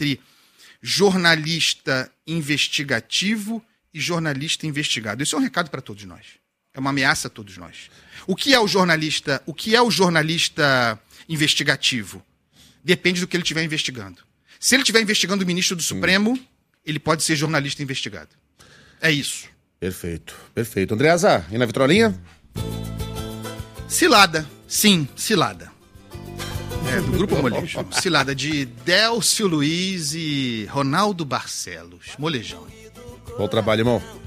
entre jornalista investigativo e jornalista investigado. Isso é um recado para todos nós. É uma ameaça a todos nós. O que é o jornalista investigativo? Depende do que ele estiver investigando. Se ele estiver investigando o ministro do Supremo, ele pode ser jornalista investigado. É isso. Perfeito, perfeito. Andreasa, e na vitrolinha? Cilada. Sim, Cilada. Do Grupo Molejo. Cilada de Délcio Luiz e Ronaldo Barcelos. Molejão. Bom trabalho, irmão.